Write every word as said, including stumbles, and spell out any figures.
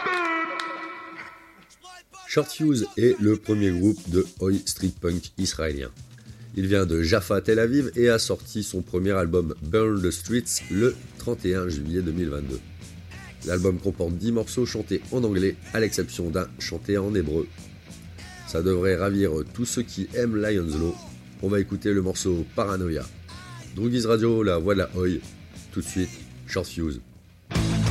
Short Fuse est le premier groupe de Oi street punk israélien. Il vient de Jaffa, Tel Aviv et a sorti son premier album Burn the Streets le trente et un juillet deux mille vingt-deux. L'album comporte dix morceaux chantés en anglais, à l'exception d'un chanté en hébreu. Ça devrait ravir tous ceux qui aiment Lions Law. On va écouter le morceau Paranoia. Droogies Radio, la voix de la Oi. Tout de suite, Short Fuse.